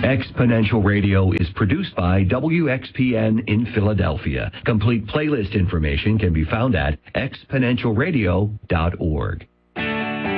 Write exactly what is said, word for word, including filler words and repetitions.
Exponential Radio is produced by W X P N in Philadelphia. Complete playlist information can be found at exponential radio dot org.